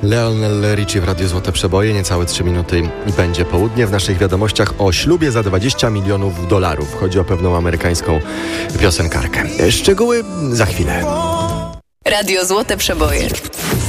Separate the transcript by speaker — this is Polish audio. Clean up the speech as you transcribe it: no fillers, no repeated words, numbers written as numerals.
Speaker 1: Lionel Richie w Radiu Złote Przeboje, niecałe 3 minuty i będzie południe. W naszych wiadomościach o ślubie za $20 milionów. Chodzi o pewną amerykańską piosenkarkę. Szczegóły za chwilę.
Speaker 2: Radio Złote Przeboje.